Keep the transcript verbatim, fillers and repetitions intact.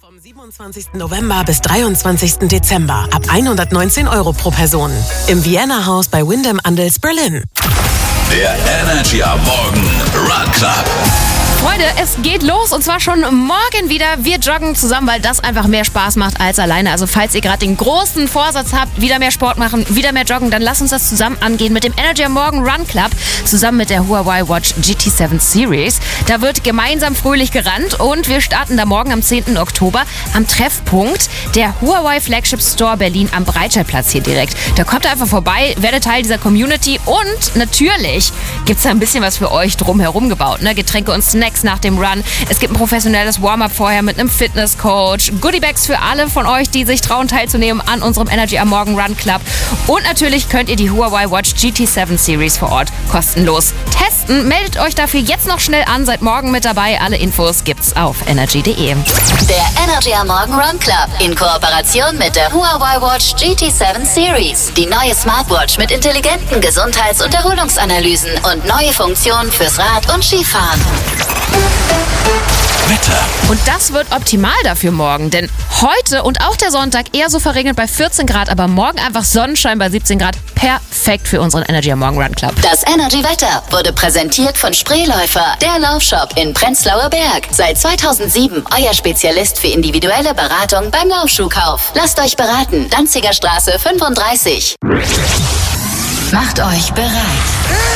Vom siebenundzwanzigsten November bis dreiundzwanzigsten Dezember ab hundertneunzehn Euro pro Person. Im Vienna House bei Wyndham Andels Berlin. Der Energy am Morgen Run Club. Freunde, es geht los und zwar schon morgen wieder. Wir joggen zusammen, weil das einfach mehr Spaß macht als alleine. Also falls ihr gerade den großen Vorsatz habt, wieder mehr Sport machen, wieder mehr joggen, dann lasst uns das zusammen angehen mit dem Energy am Morgen Run Club zusammen mit der Huawei Watch G T sieben Series. Da wird gemeinsam fröhlich gerannt und wir starten da morgen am zehnten Oktober am Treffpunkt der Huawei Flagship Store Berlin am Breitscheidplatz hier direkt. Da kommt einfach vorbei, werdet Teil dieser Community und natürlich gibt es da ein bisschen was für euch drumherum gebaut. Ne? Getränke und Snacks nach dem Run. Es gibt ein professionelles Warm-up vorher mit einem Fitnesscoach, Goodiebags für alle von euch, die sich trauen teilzunehmen an unserem Energy am Morgen Run Club und natürlich könnt ihr die Huawei Watch G T sieben Series vor Ort kostenlos testen. Meldet euch dafür jetzt noch schnell an, seid morgen mit dabei. Alle Infos gibt's auf energy punkt de. Der Energy am Morgen Run Club in Kooperation mit der Huawei Watch G T sieben Series. Die neue Smartwatch mit intelligenten Gesundheits- und Erholungsanalysen und neue Funktionen fürs Rad- und Skifahren. Wetter. Und das wird optimal dafür morgen, denn heute und auch der Sonntag eher so verregnet bei vierzehn Grad, aber morgen einfach Sonnenschein bei siebzehn Grad. Perfekt für unseren Energy am Morgen Run Club. Das Energy Wetter wurde präsentiert von Spreeläufer, der Laufshop in Prenzlauer Berg. Seit zweitausendsieben euer Spezialist für individuelle Beratung beim Laufschuhkauf. Lasst euch beraten. Danziger Straße fünfunddreißig. Macht euch bereit.